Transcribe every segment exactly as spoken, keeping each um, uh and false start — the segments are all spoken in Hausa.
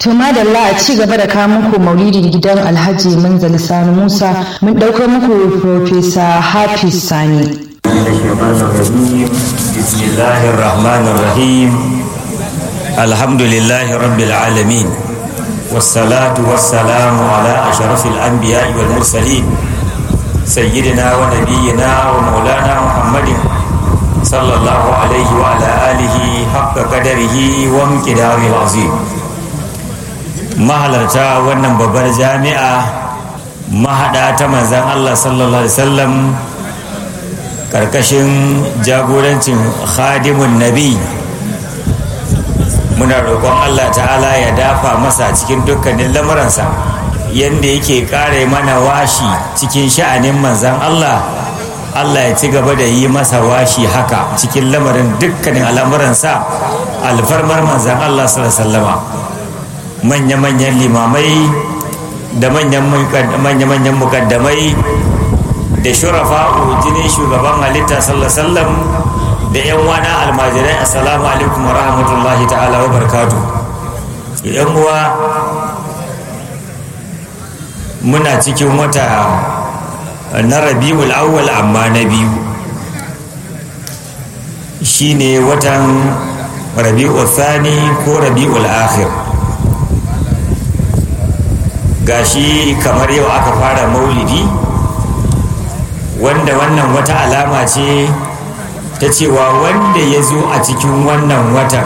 To madalla, a ci gaba da kawo muku maulidi gidan Alhaji Manzali Sani Musa, mun ɗaukar muku Profesa Hafiz Sani. Bismillahir Rahmanir Rahim. Alhamdulillahi Rabbil Alamin. Wassalatu wassalamu ala ashrafil anbiya'i wal mursalin. Sayyidina wa nabiyyina wa maulana Muhammadin sallallahu alaihi wa ala alihi haqqa qadarihi wa miqdaril azim. Mahalarta wannan babbar jami'a mahada ta manzan Allah sallallahu alaihi wasallam karkashin jagorancin khadimun nabi, muna roƙon Allah ta'ala ya dafa masa cikin dukkanin lamuransa yanda yake kare mana washi cikin sha'anin manzan Allah. Allah ya ci gaba da yi masa washi haka cikin lamarin dukkanin al'amuransa alfarmar manzan Allah sallallahu alaihi wasallama. Manya-manyan limamai da manya-manyan mukaddamai da shurafa'u jinin shugaban halitta sallallahu alaihi wasallam da yan wana almajirai, assalamu alaikum wa rahmatullahi ta'ala wa barakatuh. Yan uwa, muna cikin wata na Rabiul Awwal, amma na biyu shine watan Rabiul Thani ko Rabiul Akhir. Gashi kamar yau aka fara maulidi, wanda wannan wata alama ce ta cewa wanda ya zo a cikin wannan watan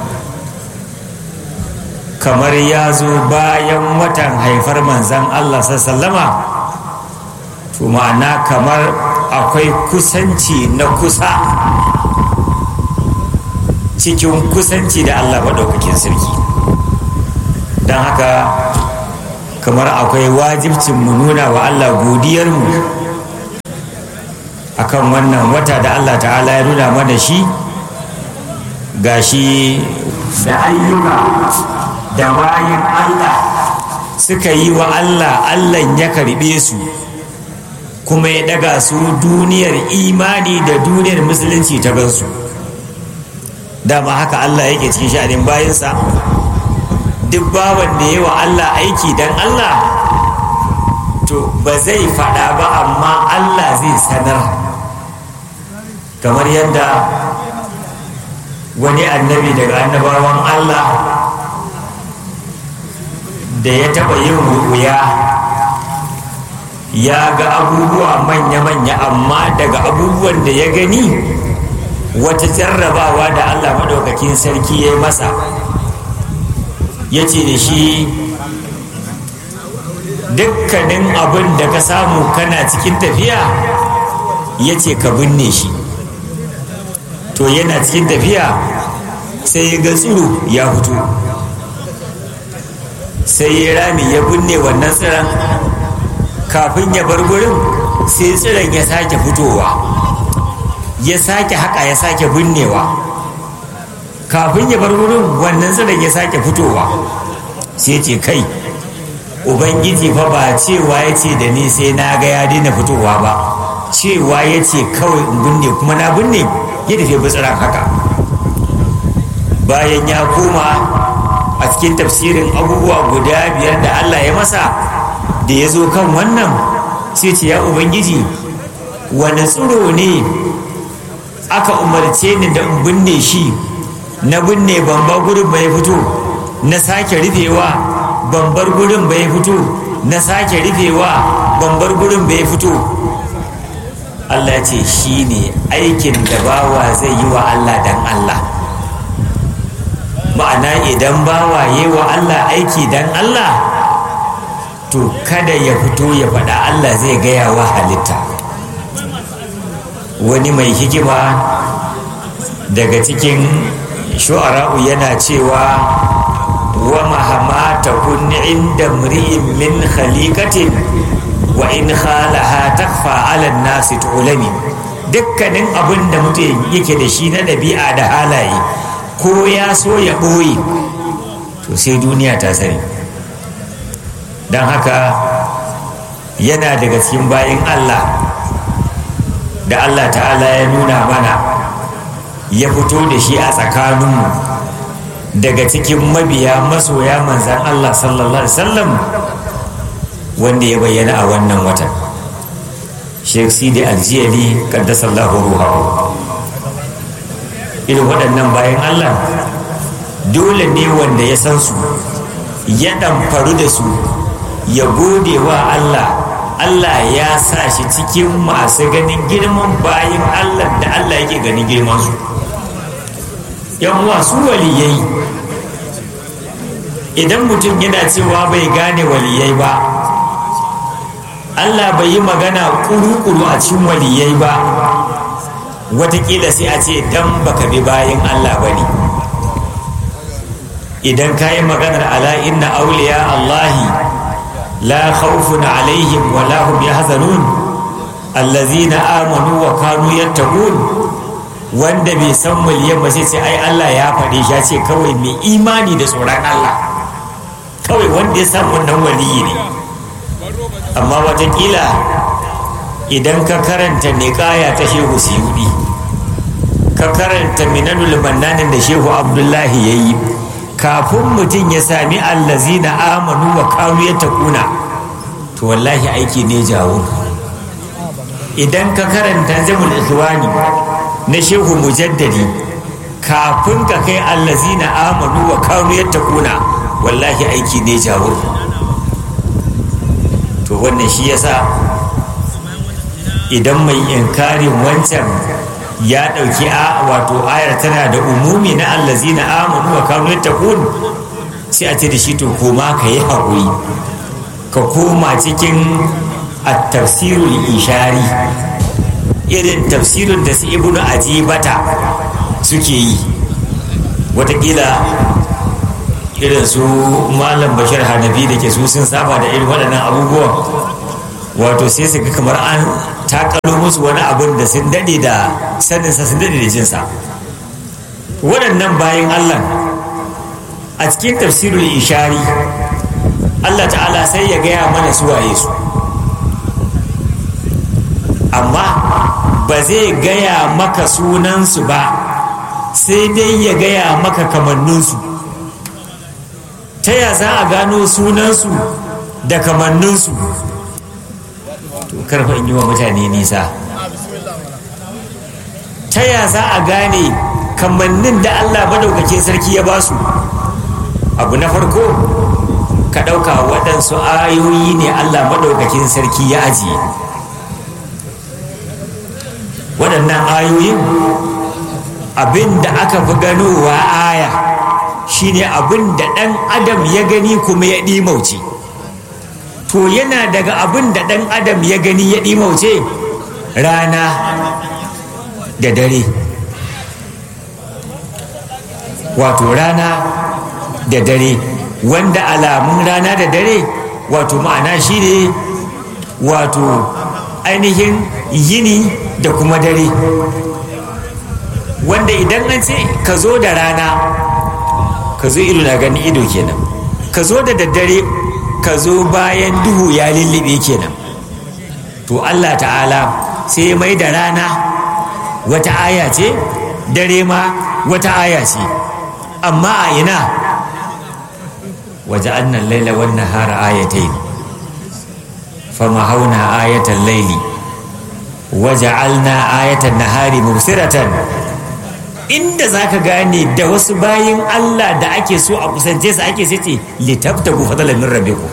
kamar ya zo bayan watan haifar manzan Allah sallama, to ma'ana kamar akwai kusanci na kusa cikin kusanci da Allah maɗaukakin sarki. Don haka kamar akwai wajibcin mu nuna wa Allah godiyarmu akan wannan wata da Allah ta'ala ya nuna mana shi, gashi da ayyuka da bayan Allah suka yi wa Allah, Allah ya karbe su kuma ya daga su duniyar imani da duniyar musulunci ta gansu. Dama haka Allah yake cikin sha'anin bayansa. Duk bawan da yawa Allah aiki dan Allah, to ba zai faɗa ba amma Allah zai sanar. Kamar yadda wani annabi daga annabawan Allah da ya taɓa yin ruya ya ga abubuwa manya-manya, amma daga abubuwan da ya gani wata jarrabawa da Allah maɗaukakin sarki ya yi masa, ya ce da shi dukkanin abin da ka samu kana cikin tafiya, ya ce ka binne shi. To yana cikin tafiya sai ya ga tsiro ya fito, sai ya rami ya binne wannan tsiron. Kafin ya bar gurin sai tsiron ya sake fitowa, ya sake haka ya sake binnewa. Kafin ya bar wurin wannan tsiron ya sake fitowa, sai ce kai ubangiji fa ba cewa ya ce da ni sai na ga ya daina fitowa ba, cewa ya ce kawai in binne, kuma na binne. Ya tafi tsiron haka. Bayan ya koma a cikin tafsirin abubuwa guda biyar da Allah ya masa, da ya zo kan wannan sai ce ya ubangiji wani tsiro ne aka umarce ni da in binne shi, na binne bambar gurin bai fito, na sake rufewa bambar gurin bai fito, na sake rufewa bambar gurin bai fito. Allah ce shi ne aikin da bawa zai yi wa Allah dan Allah. Ma'ana idan bawa yi wa Allah aiki dan Allah, to kada ya fito ya faɗa, Allah zai gaya wa halitta. Wani mai hikima daga cikin shu'ara'u yana cewa wa mahama takun inda mri'in min khaliqatin wa in khalaha takfa 'ala an-nasi tu'lami. Dukkanin abin da mutum yake da shi na ɗabi'a da halaye, ko ya so ya ɓoye, to sai duniya ta sani. Don haka yana daga cikin bayin Allah da Allah ta'ala ya nuna mana, ya fito da shi a tsakaninmu daga cikin mabiya masoya manzan Allah sallallahu alaihi wasallam wanda ya bayyana a wannan watan. Sheikh Sidi Aljiyali qaddasallahu ruhahu. Irin waɗannan bayan Allah dole ne wanda ya san su ya ɗamfaru da su ya gode wa Allah. Allah ya sa shi cikin masu ganin girman bayan Allah da Allah yake ganin girman su. Yan wasu waliyai, idan mutum yana cewa bai gane waliyai ba, Allah bai yi magana kuru-kuru a cikin waliyai ba, watakila sai a ce dan baka bi bayan Allah ba ne. Idan ka yi maganar ala inna auliya Allahi la khawfun alaihim wa la hum yahzanun allazina amanu wa kanu yattaqun, wanda bai san waliyan ba sai ce ai Allah ya faɗi shi, ya ce kawai mai imani da tsoron Allah, kawai wanda ya san wannan waliyi ne. Amma watakila idan ka karanta niqaya ta Shehu Suyudi, ka karanta minanul mannanin da Shehu Abdullahi yayi, kafin mutum ya sami allazina amanu wa kanu yattaquna, to wallahi aiki ne jawo. Idan ka karanta Jamul Ikhwani na Shehu Mujaddadi, kafin ka kai allazina amanu wa kanu yattaquna, wallahi aiki ne jawo. To wannan shi yasa idan mai inkarin wancan ya dauki a wato ayar tana da umumi na allazina amanu wa kanu yattaqun, sai a ce da shi to koma ka yi haƙuri ka koma cikin at-tafsirul ishari, irin tafsirin da su ibnu ajibata suke yi. Watakila irin su malam Bashir Hanafi da ke su sun saba da irin waɗannan abubuwan, wato sai su ga kamar an takalo musu wani abin da sun dade da saninsa, sun dade da jinsa. Waɗannan bayan Allah a cikin tafsirul ishari, Allah ta'ala sai ya gaya mana su waye su, amma ba zai gaya maka sunansu ba, sai dai ya gaya maka kamanninsu. Ta ya za a gano sunansu da kamanninsu? To karfa in yi wa mutane nisa. Ta ya za a gane kamannin da Allah madaukakin sarki ya ba su? Abu na farko, ka ɗauka waɗansu ayoyi ne Allah madaukakin sarki ya ajiye. Waɗannan ayoyin abin da aka fi ganowa aya shine abin da ɗan adam ya gani kuma ya ɗimauce. To yana daga abin da ɗan adam ya gani ya ɗimauce, rana da dare. Wato rana da dare, wanda alamun rana da dare wato ma'ana shine wato ainihin yini da kuma dare, wanda idan an ce ka zo da rana, ka zo ido na gani ido kenan, ka zo da daddare, ka zo bayan duhu ya lullube kenan. To Allah ta'ala sai ya mai da rana wata aya ce, dare ma wata aya ce, amma a ina? waje annan laila wannan hara ayatai fama hauna ayatan laili waje alna ayatan nahari mubsiratan. Inda za ka gane da wasu bayin Allah da ake so a kusance su ake sace litabtagu fadlan min rabbikum,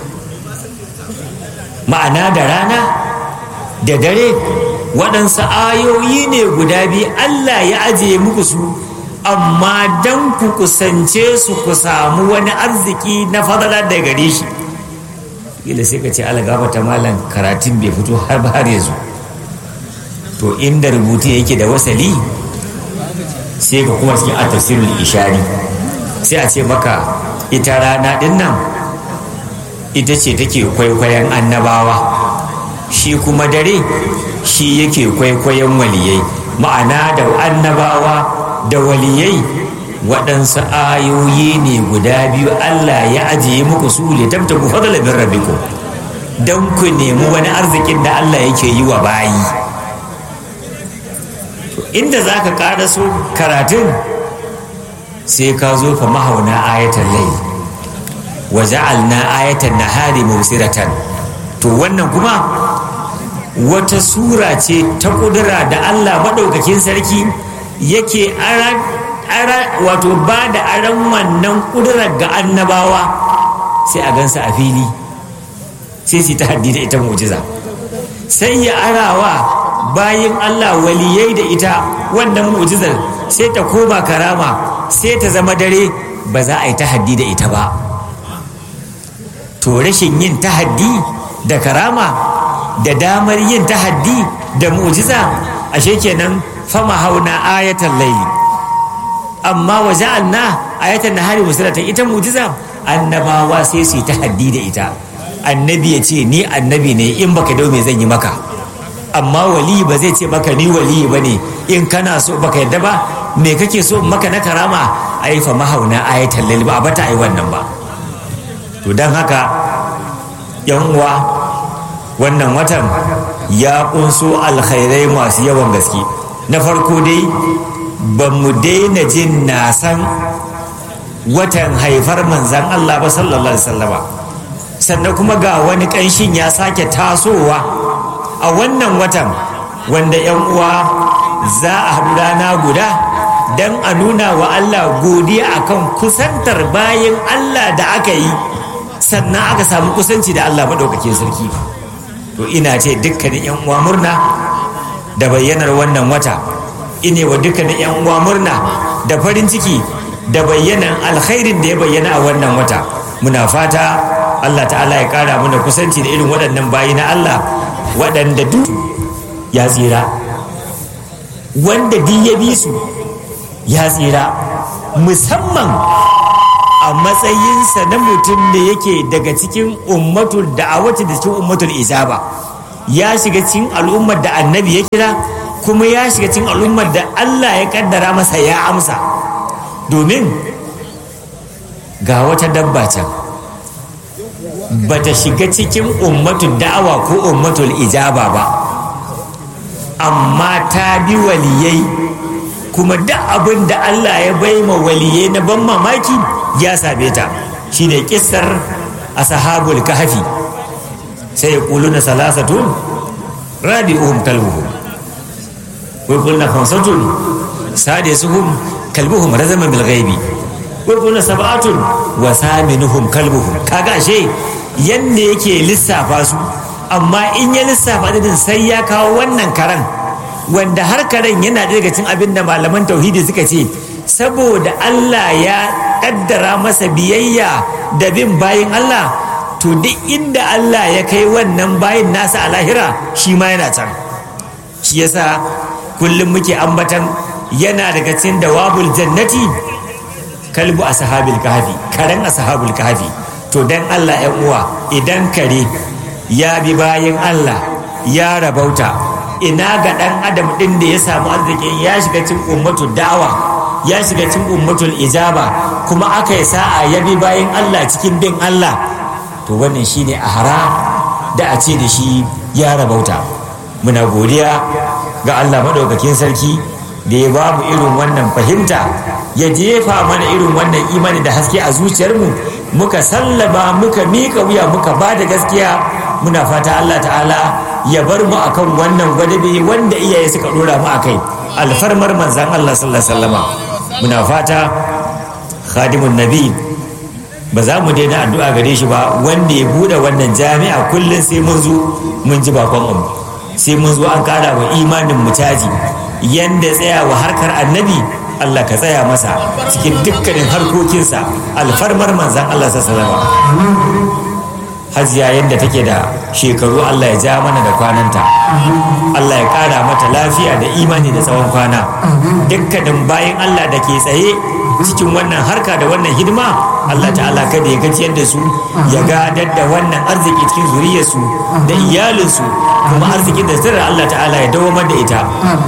ma'ana da rana da dare waɗansu ayoyi ne guda biyu Allah ya ajiye muku su, amma dan ku kusance su ku samu wani arziki na fadala da gare shi. Kila sai ka ce algaba ta malam karatun bai fito har ba har yanzu. To inda rubutu yake da wasali sai ka kuma cikin at-tafsirul ishari sai a ce maka ita rana din nan ita ce take kwaikwayon annabawa, shi kuma dare shi yake kwaikwayon waliyai. Ma'ana da annabawa da waliyai waɗansu ayoyi ne guda biyu Allah ya ajiye muku su li tabtagu fadlan min rabbikum, dan ku nemi wani arzikin da Allah yake yi wa bayi. Inda za ka ƙara so karatun sai ka zo fa mahauna ayatan layl wa ja'alna ayatan nahari mubsiratan. To wannan kuma wata sura ce ta kudura da Allah maɗaukakin sarki yake ara, ara wato ba da aran wannan kudurar ga annabawa sai a gansa a fili sai su ta haddi da ita mu'jiza, sai ya arawa bayin Allah waliyai da ita wannan mu'jizar sai ta koma karama, sai ta zama dare, ba za a yi tahaddi da ita ba. To rashin yin tahaddi da karama da damar yin tahaddi da mu'jiza ashe kenan fama hauna ayatan layli, amma wa ja'alna ayatan nahari musratan. Ita mu'jiza annabawa sai su yi tahaddi da ita. Annabi ya ce ni annabi ne, in baka dau me zan yi maka. Amma wali ba zai ce maka ni wali bane, in kana so baka yadda ba me kake so maka na karama, ai fa mahauna ayatan layli, ba bata ai wannan ba. To dan haka yan uwa, wannan watan ya kunso alkhairai masu yawan gaske. Na farko dai ba mu daina jin nasan watan haifar manzan Allah ba sallallahu alaihi wasallama, sannan kuma ga wani ƙanshin ya sake tasowa a wannan watan, wanda yan uwa za a haɗu rana guda don a nuna wa Allah godiya akan kusantar bayan Allah da aka yi, sannan aka samu kusanci da Allah maɗaukakin sarki. To ina ce dukkanin yan uwa murna da bayyanar wannan wata, ine wa dukkanin yan uwa murna da farin ciki da bayyanan alkhairin da ya bayyana a wannan wata. Muna fata Allah ta'ala ya kara mana kusanci da irin waɗannan bayi na Allah waɗanda duk ya tsira, wanda duk ya bi su ya tsira, musamman a matsayinsa na mutum da yake daga cikin ummatul da'awati da cikin ummatul ijaba, ya shiga cikin al'ummar da annabi ya kira, kuma ya shiga cikin al'ummar da Allah ya kaddara masa ya amsa. Domin ga wata dabba can bata shiga cikin ummatul da'awa ko ummatul ijaba ba, amma ta bi waliyai, kuma duk abin da Allah ya bai ma waliyai na ban mamaki ya same ta. Shine kissar ashabul kahfi, sai ya kulu na salasatun rabi'uhum kalbuhum wa yaquluna khamsatun sadisuhum kalbuhum razaman bil ghaibi wa yaquluna sab'atun wa saminuhum kalbuhum. Kaga ashe yanda yake lissafa su, amma in ya lissafa din sai ya kawo wannan karan, wanda har karen yana daga cikin abin da malaman tauhidi suka ce saboda Allah ya kaddara masa biyayya da bin bayin Allah, to duk inda Allah ya kai wannan bayin nasa a lahira shi ma yana can. Shi yasa kullum muke ambatan yana daga cikin dawabul jannati kalbu ashabil kahfi, karen ashabul kahfi. To dan Allah ya uwa, idan kare ya bi bayin Allah ya rabauta, ina ga dan adam din da ya samu arziki ya shiga cikin ummatul da'wa, ya shiga cikin ummatul ijaba, kuma aka yi sa'a ya bi bayin Allah cikin bin Allah. To wannan shine ahara da a ce da shi ya rabauta. Muna godiya ga Allah madaukakin sarki da ya ba mu irin wannan fahimta, ya jefa mana irin wannan imani da haske a zuciyarmu, muka sallaba, muka mika wuya, muka ba da gaskiya. Muna fata Allah ta'ala ya bar mu akan wannan gwadabe wanda iyaye suka dora mu akai, alfarmar manzan Allah sallallahu alaihi wasallama. Muna fata khadimun nabi ba za mu daina addu'a gare shi ba, wanda ya bude wannan jami'a kullum sai mun zo mun ji bakon mu, sai mun zo an kara wa imanin mu caji. Yanda tsaya wa harkar annabi, Allah ka tsaya masa cikin dukkanin harkokinsa, alfarmar manzan Allah sallallahu alaihi wasallama. Hajiya yadda take da shekaru, Allah ya ja mana da kwananta, Allah ya kara mata lafiya da imani da tsawon kwana. Dukkanin bayan Allah da ke tsaye cikin wannan harka da wannan hidima, Allah ta'ala kada ya gajiyar da su, ya gadar da wannan arziki cikin zuriyarsu da iyalinsu, kuma arzikin da sirra Allah ta'ala ya dawamar da ita.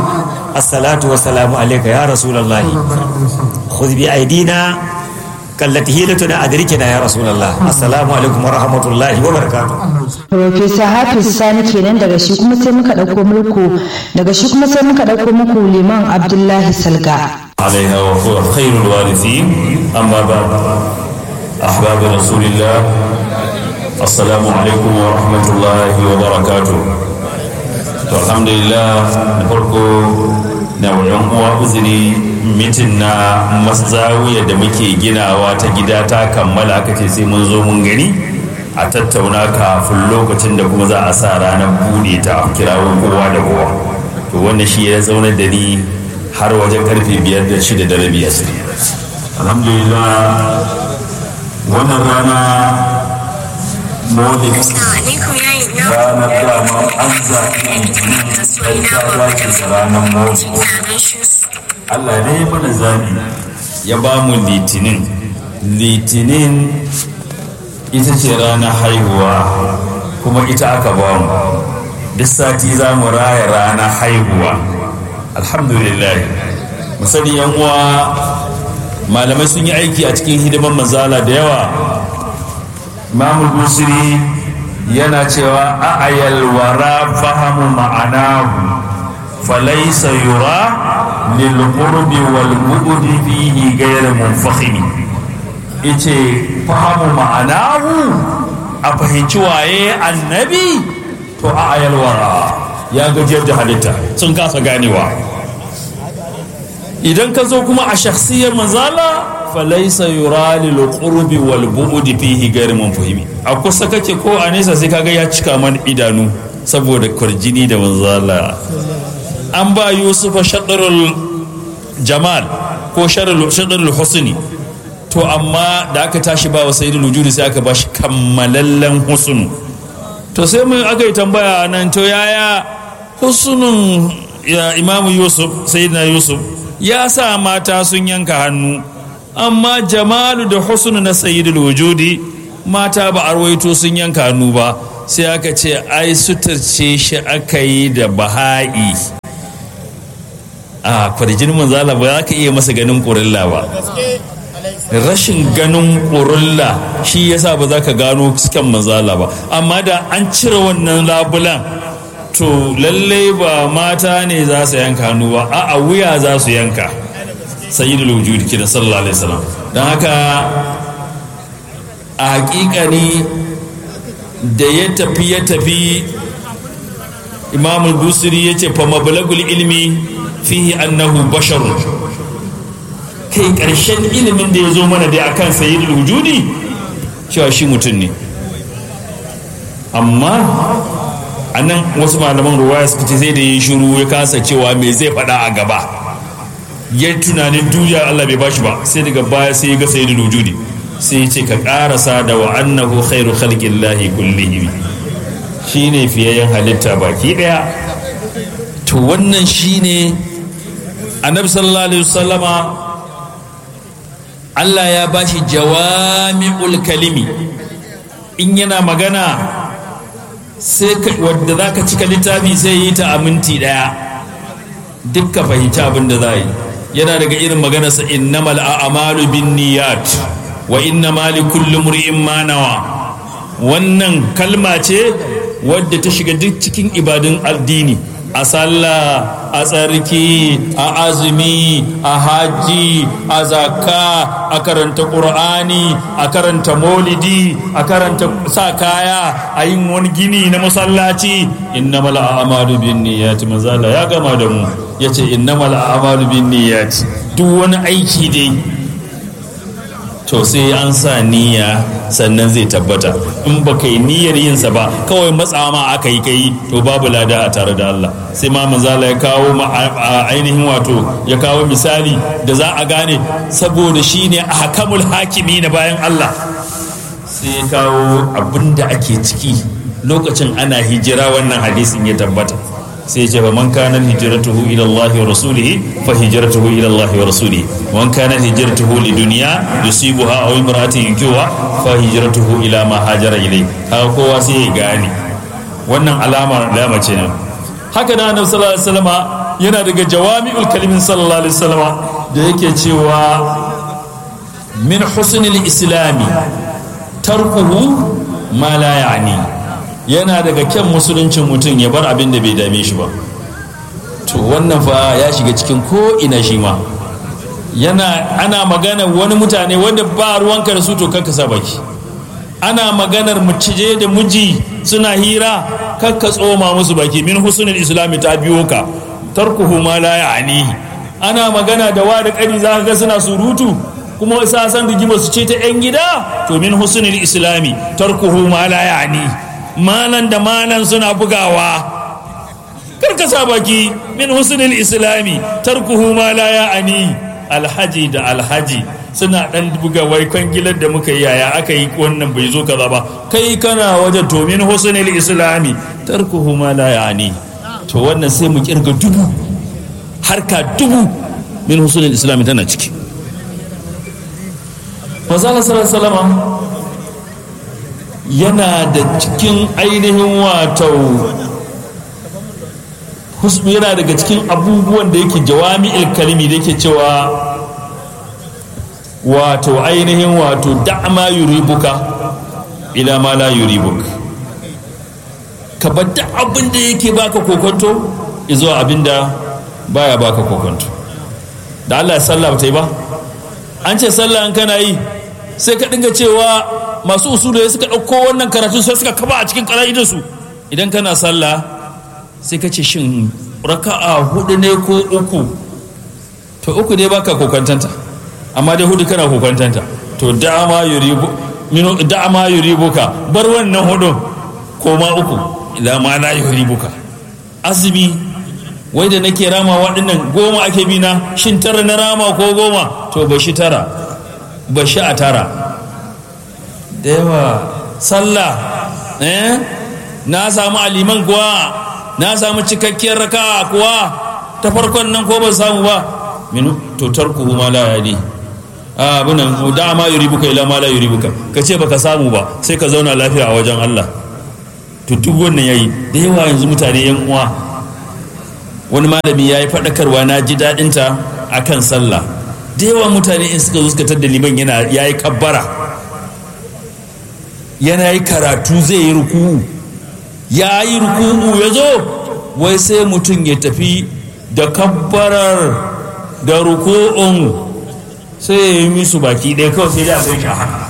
Assalatu wassalamu alayka ya rasulullahi, khudh bi aidina kallati hilatuna adrikina ya rasulullah. Assalamu alaikum wa rahmatullahi wa barakatuh. Profesa Hafiz Sani kenan, daga shi kuma sai muka dauko mulku daga shi kuma sai muka dauko muku Liman Abdullahi Salga. عليها وهو خير الوارثين. أما بعد، أحباب رسول الله، السلام عليكم ورحمة الله وبركاته. الحمد لله. نفرقو نوعين هو أزري متنا مسزاوية دمكي جنا واتجدا تاكمل أكتي سيمنزو منغني a tattauna kafin lokacin da kuma za a sa ranar bude ta kirawo kowa da kowa. To wannan shi ya zauna da ni har wajen karfe biyar da shida da rabi asiri. Alhamdulillah, wannan rana maulid ranar dama an zaɓi ɗan ta da ranar maulid. Allah ne ya mana zaɓi ya ba mu litinin. Litinin ita ce ranar haihuwa kuma ita aka ba mu. Duk sati za mu raya ranar haihuwa. Alhamdulillah. Musali yan uwa, malamai sun yi aiki a cikin hidiman manzala da yawa. Imamul Busiri yana cewa a'ayal wara fahamu ma'anahu falaysa yura lil qurbi wal bu'di fihi ghayr munfakhim. Ice fahamu ma'anahu, a fahimci waye annabi, to a'ayal wara ya gajiyar da halitta sun kasa ganewa. Idan ka zo kuma a shakhsiyar manzala falaisa yura lil qurbi wal bu'di fihi ghayr munfahimi. A kusa kake ko a nesa sai kaga ya cika man idanu saboda kwarjini da manzala. An ba Yusuf shatrul jamal ko shatrul husni, to amma da aka tashi ba wa sayyidul wujudi sai aka ba shi kammalallen husnu. To sai mun aka yi tambaya nan, to yaya husnun ya imamu Yusuf, sayyidina Yusuf ya sa mata sun yanka hannu, amma jamalu da husnu na sayyidul wujudi mata ba a rawaito sun yanka hannu ba. Sai aka ce ai suturce shi aka yi da baha'i. A kwarjin manzala ba za ka iya masa ganin ƙurilla ba. Rashin ganin ƙurilla shi yasa ba za ka gano cikin manzala ba. Amma da an cire wannan labulan, to lallai ba mata ne za su yanka hannu ba, a wuya za su yanka sayyidul wujudi kina sallallahu alaihi wasallam. Dan haka a hakikani da ya tafi ya tafi Imam al-Busiri yace fa mablagul ilmi fihi annahu basharun. Kai karshen ilimin da ya zo mana dai akan sayyidul wujudi cewa shi mutum ne. Amma a nan wasu malaman ruwaya suka ce sai da ya shiru ya kasa cewa me zai faɗa a gaba. Ya tunanin duniya Allah bai bashi ba, sai daga baya sai ya ga sayyidul wujudi sai ya ce ka karasa da wa annahu khairu khalqillahi kullihim, shine fiyayyen halitta baki daya. To wannan shine annabi sallallahu alaihi wasallama, Allah ya bashi jawami'ul kalimi. In yana magana sai wadda za ka cika littafi sai yi ta a minti ɗaya duk ka fahimci abin da za yi. Yana daga irin maganarsa innamal a'malu bin niyat wa innama li kulli imrin ma nawa. Wannan kalma ce wadda ta shiga duk cikin ibadun addini, a sallah, a tsarki, a azumi, a haji, a zakka, a karanta qur'ani, a karanta maulidi, a karanta sa kaya, a yin wani gini na masallaci. Innamal a'malu binniyati, manzala ya gama da mu yace innamal a'malu binniyati. Duk wani aiki dai to sai an sa niyya sannan zai tabbata. In ba kai niyyar yinsa ba, kawai matsawa ma aka yi kai, to babu lada a tare da Allah. Sai ma manzala ya kawo ainihin wato ya kawo misali da za a gane, saboda shi ne a hakamul hakimi na bayan Allah. Sai ya kawo abin da ake ciki lokacin ana hijira, wannan hadisin ya tabbata. Sai ce fa man kana hijratuhu ila Allah wa rasulihi fa hijratuhu ila Allah wa rasulihi, man kana hijratuhu li dunya yusibuha aw imra'atin yankihuha fa hijratuhu ila ma hajara ilay. Haka kowa sai ya gane wannan alama alama ce ne. Haka da Annabi sallallahu alaihi wasallama yana daga jawami'ul kalimin sallallahu alaihi wasallama da yake cewa min husnil islami tarkuhu ma la ya'ni. Yana daga kyan musuluncin mutum ya bar abin da bai dame shi ba. To wannan fa ya shiga cikin ko ina shi ma. yana ana magana wani mutane wanda ba ruwanka da su to kanka sa baki. Ana maganar macije da miji suna hira kanka tsoma musu baki. Min husnul islami ta biyo ka tarkuhu ma la ya'ni. Ana magana da wa da kari zaka ga suna surutu kuma sa san rigima su ce ta yan gida to min husnul islami tarkuhu ma la ya'ni. Malan da malan suna bugawa karka sa baki. Min husnul islami tarkuhu ma la ya'ni. Alhaji da alhaji suna dan buga wai kwangilar da muka yi yaya aka yi wannan bai zo kaza ba kai kana wajen to min husnul islami tarkuhu ma la ya'ni. To wannan sai mu kirga dubu harka dubu min husnul islami tana ciki. Manzo sallallahu alaihi wasallam yana da cikin ainihin wato husnu yana daga cikin abubuwan da yake jawami'il kalimi da yake cewa wato ainihin wato da'ama yuribuka ila ma la yuribuk. Ka bar da abin da yake baka kokonto izuwa abin da baya baka kokonto. Da Allah ya sallah ta yi ba an ce sallah an kana yi sai ka dinga cewa masu usulu suka ɗauko wannan karatu sai suka kaba a cikin ƙara'idarsu. Idan kana sallah sai ka ce shin raka'a hudu ne ko uku, to uku dai baka kokwantanta amma dai hudu kana kokwantanta, to da'ama yuribu minu da'ama yuribuka bar wannan hudu koma uku ila ma la yuribuka. Azumi wai da nake rama waɗannan goma ake bi na shin tara na rama ko goma, to ba shi tara ba shi a tara da yawa. Sallah eh na samu aliman kuwa na samu cikakkiyar raka'a kuwa ta farkon nan ko ban samu ba minu to tarku ma la yadi a bunan da ma yuribuka ila ma la yuribuka kace baka samu ba sai ka zauna lafiya a wajen Allah. To duk wannan yayi da yawa yanzu mutane yan uwa. Wani malami yayi fadakarwa na ji dadin ta akan sallah. Da yawa mutane in suka zo suka tada liman yana yayi kabbara yana yi karatu zai yi ruku'u ya yi ruku'u ya zo wai sai mutum ya tafi da kabbarar da ruku'un sai ya yi musu baki ɗaya kawai sai da a gaishe haka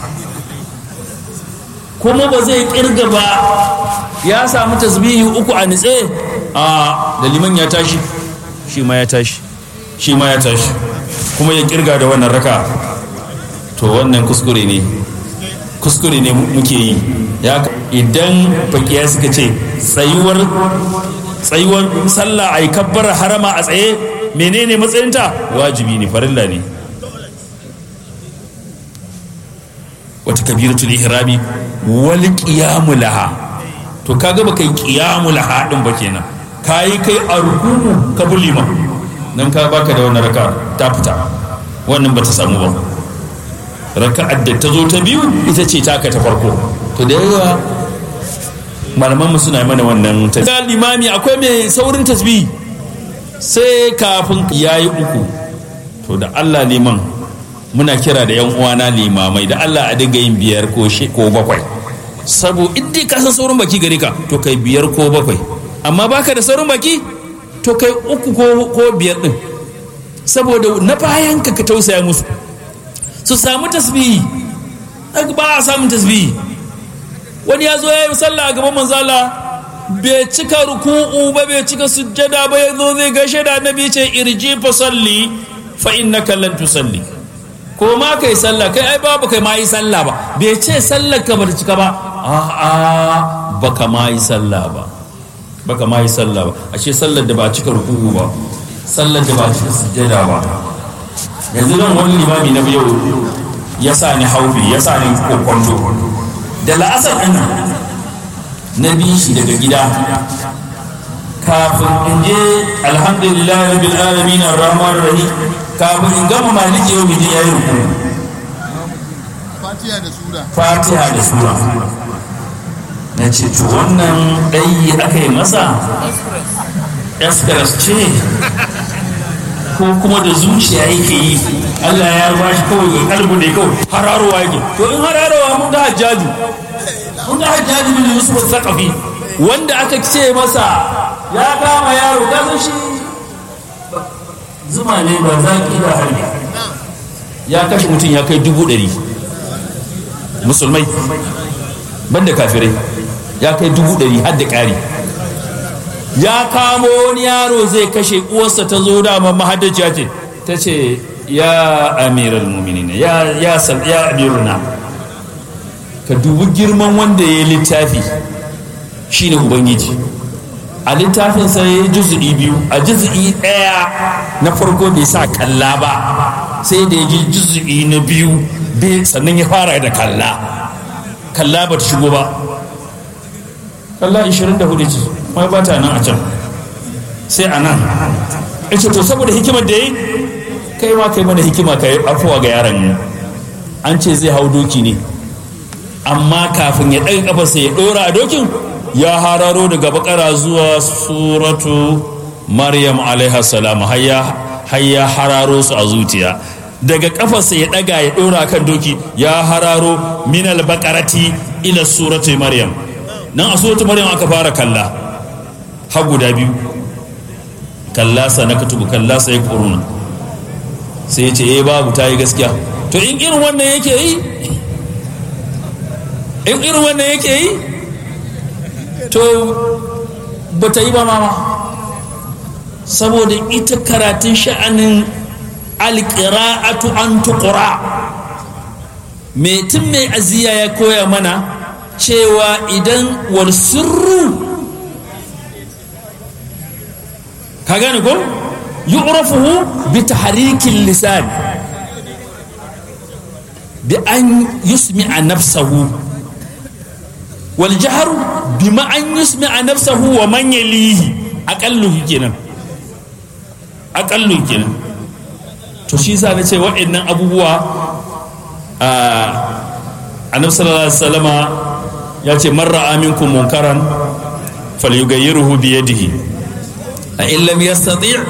kuma ba zai kirga ba ya samu tasbihi uku a nitse a da liman ya tashi shi ma ya tashi shi ma ya tashi kuma ya kirga da wannan raka. To wannan kuskure ne kuskure ne muke yi. Ya idan fakiya suka ce tsayuwar tsayuwar sallah ai kabbar harama a tsaye menene matsayinta wajibi ne farilla ne. Wata kabiratul ihrami wal qiyamu laha, to kaga baka yi qiyamu laha din ba kenan kai kai a ruku'u ka bulima nan ka baka da wannan raka ta fita wannan bata samu ba. Raka'ar da ta zo ta biyu ita ce taka ta farko. To da yawa malaman mu suna mana wannan tasbih. Limami akwai mai saurin tasbih sai kafin yayi uku. To da Allah liman muna kira da yan uwana limamai da Allah a dinga yin biyar ko ko bakwai. Sabo idan ka san saurin baki gare ka to kai biyar ko bakwai. Amma baka da saurin baki to kai uku ko ko biyar din. Saboda na bayan ka ka tausaya musu su samu tasbihi. Ba a samun tasbihi. Wani ya zo ya yi sallah a gaban manzala bai cika ruku'u ba bai cika sujjada ba, ya zo zai gaishe da annabi ce irji fa salli fa innaka lan tusalli. Ko ma kai sallah kai ai babu kai ma yi sallah ba, bai ce sallar ka bata cika ba, a'a baka ma yi sallah ba baka ma yi sallah ba. Ashe sallar da ba cika ruku'u ba, sallar da ba cika sujjada ba. Yanzu nan wani limami na yau ya sa ni haufi ya sa ni kokonto da la'asar ɗin na bi shi daga gida kafin in je alhamdulillah rabbil alamin arrahman arrahim kafin in gama maliki yau bidin yayin ruku fatiha da sura fatiha da sura na ce to wannan dai aka yi masa express ce ko kuma da zuciya yake yi. Allah ya ba shi kawai ga kalbu ne kawai hararowa yake. To in hararowa mun ga hajjaju mun ga hajjaju bin Yusuf al-Thaqafi wanda aka ce masa ya kama yaro kasan shi zuma ne ba zaki da harbi ya kashe mutum ya kai dubu ɗari musulmai banda kafirai ya kai dubu ɗari har da ƙari. Ya kamo wani yaro zai kashe, uwarsa ta zo da mahaddaciya ce ta ce ya amiral mu'minin ya ya ya amiruna, ka dubi girman wanda ya yi littafi shine ubangiji. A littafin sa ya yi juz'i biyu, a juz'i ɗaya na farko bai sa kalla ba, sai da ya ji juz'i na biyu bai sannan ya fara da kalla. Kalla ba ta shigo ba, kalla ishirin da hudu ce mai ba ta nan a can sai a nan. Ita to saboda hikimar da ya yi, kai ma kai mana hikima ka yi afuwa ga yaron. An ce zai hau doki ne, amma kafin ya ɗaga ƙafarsa ya ɗora a dokin, ya hararo daga bakara zuwa suratu Maryam alaiha salam, har ya hararo su a zuciya. Daga ƙafarsa ya ɗaga ya ɗora kan doki, ya hararo minal bakarati ila suratu Maryam. Nan a suratu Maryam aka fara kalla har guda biyu, kalla sa na katubu kalla sa ya ƙuruna. Sai ya ce eh babu, ta yi gaskiya. To in irin wannan yake yi in irin wannan yake yi to ba ta yi ba mama, saboda ita karatun sha'anin alƙira'atu an tuƙura. Metin mai aziya ya koya mana cewa idan wal sirru, ka gane ko, yu'rafuhu bi tahrikin lisan bi an yusmi'a nafsahu, wal jahru bima an yusmi'a nafsahu wa man yalihi. Aqallu kenan, aqallu kenan. To shi yasa nace waɗannan abubuwa a Annabi sallallahu alaihi wasallama ya ce man ra'a minkum munkaran falyughayyirhu bi yadihi, fa in lam yastati'